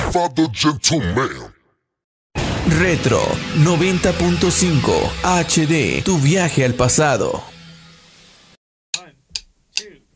Father Gentleman. Retro 90.5 HD, tu viaje al pasado.